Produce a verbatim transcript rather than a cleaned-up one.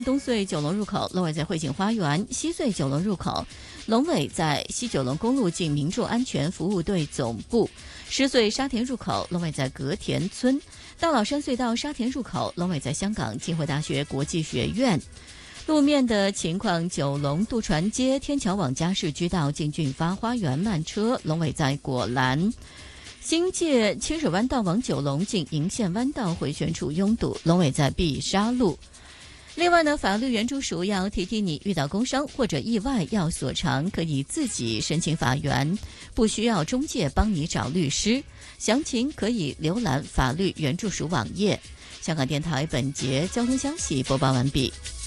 东隧九龙入口龙尾在汇景花园，西隧九龙入口龙尾在西九龙公路近民众安全服务队总部，狮隧沙田入口龙尾在隔田村，大老山隧道沙田入口龙尾在香港浸会大学国际学院。路面的情况，九龙渡船街天桥往嘉市居道进俊发花园慢车，龙尾在果栏。新界清水湾道往九龙近银线湾道回旋处拥堵，龙尾在碧沙路。另外呢，法律援助署要提提你，遇到工伤或者意外要索偿，可以自己申请法援，不需要中介帮你找律师。详情可以浏览法律援助署网页。香港电台本节交通消息播报完毕。